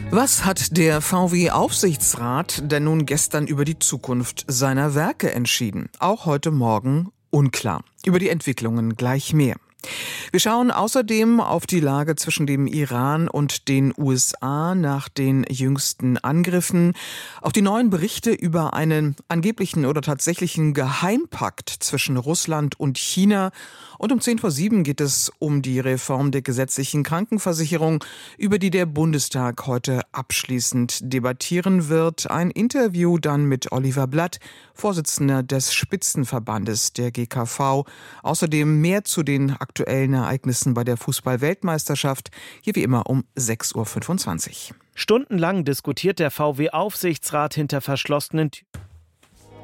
Was hat der VW-Aufsichtsrat denn nun gestern über die Zukunft seiner Werke entschieden? Auch heute Morgen unklar. Über die Entwicklungen gleich mehr. Wir schauen außerdem auf die Lage zwischen dem Iran und den USA nach den jüngsten Angriffen, auf die neuen Berichte über einen angeblichen oder tatsächlichen Geheimpakt zwischen Russland und China. Und um 6:10 geht es um die Reform der gesetzlichen Krankenversicherung, über die der Bundestag heute abschließend debattieren wird. Ein Interview dann mit Oliver Blatt, Vorsitzender des Spitzenverbandes der GKV. Außerdem mehr zu den aktuellen Ereignissen bei der Fußball-Weltmeisterschaft. Hier wie immer um 6:25 Uhr. Stundenlang diskutiert der VW-Aufsichtsrat hinter verschlossenen Türen.